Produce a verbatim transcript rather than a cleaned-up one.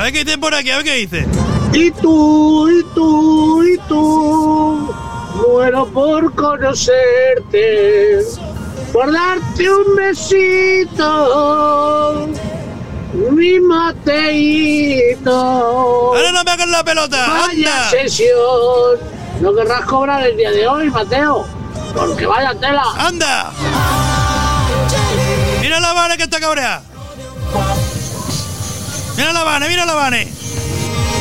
A ver qué dice por aquí, a ver qué dice. Y tú, y tú, y tú, muero por conocerte, por darte un besito, mi Mateito. Ahora no me hagas la pelota. Vaya ¡Anda! sesión. No querrás cobrar el día de hoy, Mateo, porque vaya tela. ¡Anda! Mira la Vane que está cabreada. Mira la Vane, mira la Vane.